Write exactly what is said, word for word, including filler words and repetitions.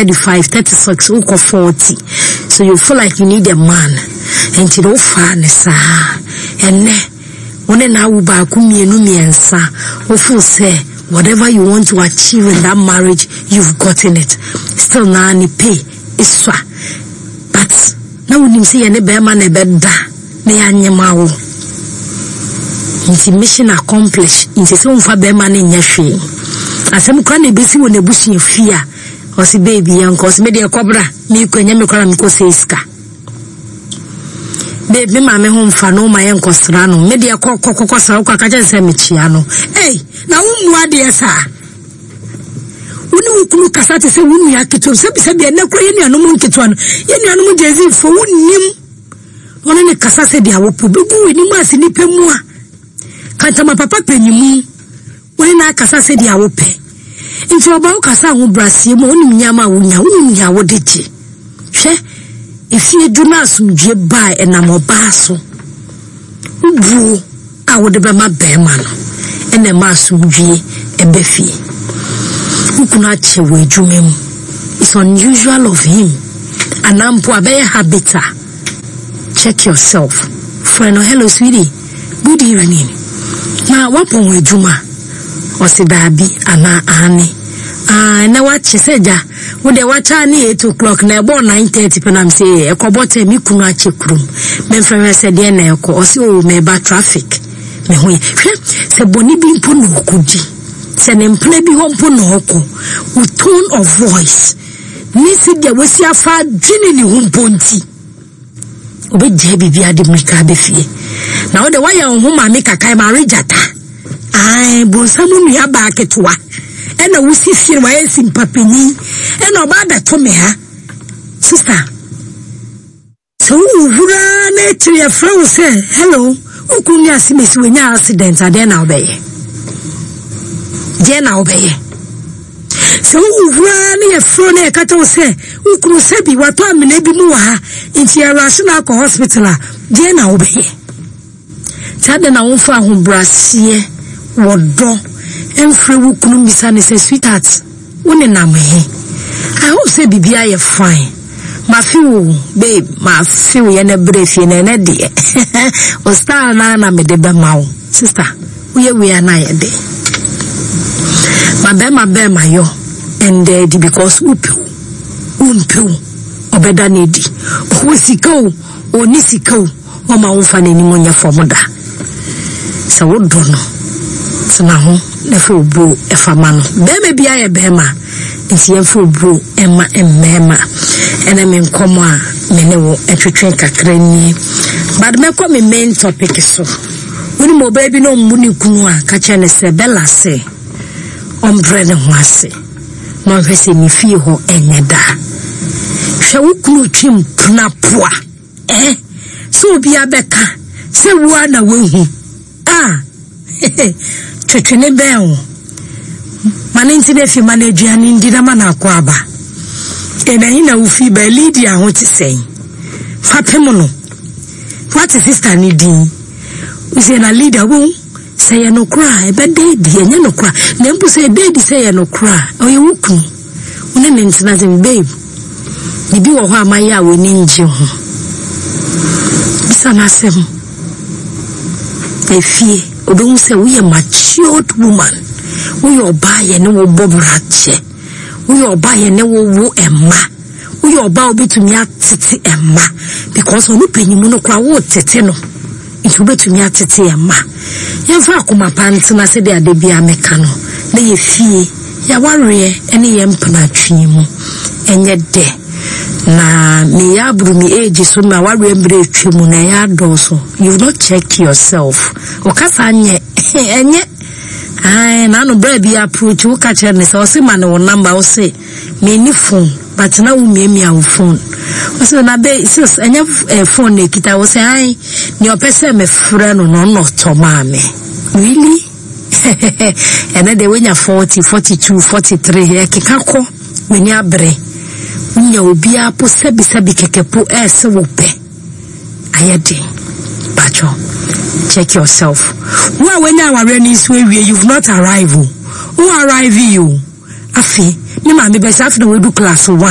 thirty-five, thirty-six, or forty. So you feel like you need a man. And you don't find a and when now back me and sa or say whatever you want to achieve in that marriage, you've gotten it. Still now any pay is swa. But now when you see any bear man a bed da me anyamawo. Inti mission accomplished. Inti se unfa bear man in yashwe. Asem kwa ne besi wo ne bushi fear. Or si baby young cause me de cobra me kwenya me kwara me ko seiska. Babe me ma me home fa no ma yen kosra no me de ko ko ko sa ko ka je se me chia no eh na wo ade esa woni ukunu kasa te se wonu ya keto se bi se bi na kro ye nuanu mu keto no ye nuanu mu jezi fo wonim woni ne kasa se dia wo po be bu weni mu asini pemu a kanta ma papa penimu woni na kasa se dia wo pe nti oba wo kasa ho brasie mo wonim nyama wo nya wonim nya wo deji hwe if you do not sumdwe buy and am obaso ubu a wo de be ma be ma no ene ma sumdwe e be fie ukuna chewe adwumem. It's unusual of him anampo abe habita. Check yourself. Friend, hello sweetie, good evening. Na wapon adwuma osidabi ana ani ah na wache seja wo de wacha ni eight o'clock na ebo nine thirty penam say e kobote mi kunu ache krum me frere se de na eko o se o me ba traffic me ho se boni bi mpo no okudi se ne mple bi ho mpo no oko with tone of voice ni se de wasi afa dwene ni ho mponti obe je bibi ade mika be fie na wo de waya ho ma me kakai ma rejata ai bo samu nua ba ketwa ena wusi fie wa esi mpapeni ena oba da to me ha sister so uvura na tiri ya friend say hello ukuni asimesi wenya accident ade na obeye je na obeye so uvura na ya friend na kata say ukunu sebi wato amene bi mu wa nti ya raso na ko hospital je na obeye tade na wonfa ho brasie wodo emfre wukunu misa ne say sweetheart woni na me I hope say bibia ye fine ma feel babe ma feel ye na brefi na na de o star na na me de be ma wo sister we we na ye de ma be ma be ma yo and uh, because upu umpu obeda nedi o sikao o ni sikao o ma wonfa na ni monya fomoda so wo do no na ho na fo bro e fama no be me bia ye be ma nti ye fo bro e ma emmema ena me nkomo a me ne wo etwetwe kakra ni but me ko me main topic so woni mo baby no muni kunu a ka chene se bella se ombre ne ho ase no hwese ni fie ho enyeda hwe wo kunu twim puna poa eh so bia beka se wo na wehu ah twetwene bɛn mane ntine fi manage ani ndina mana akwa aba ena hina ufi ba lead ya ho te sen fapem no what sister ni din uze na leader wo say no kra e be dey di enye no kra na mbu say dey di say no kra oye wuku one ne ntina zin babe ni bi wo ho amaya we ni nje ho bisa na sem efie obi say we a matured woman we oba ye ne wo bobrache we oba ye ne wo wo emma we oba obi tumi atete emma because onu panyimu no kwa wo tete no nti betumi atete emma ye fa akoma panti na se de ade bia meka no na ye fie ya ware ene ye mpana twimu enye de na me ya buru mi age so na ware mbre twimu na ya doso you not check yourself okasa anye enye ai na no bra bi approach wo ka chere ne se o se ma ne wo number o se me ni phone but na wo me me a phone o se na be sis enye phone ne kita wo se ai ni o pese me frɛ no no no to ma me really ene de wenya forty, forty-two, forty-three e kekako me ni abre nya obi apo sebi sebi kekepo e se wo pe ayede bacho check yourself who when you are running this way you've not arrived who arrive you afi ni ma me be say afi na we do class one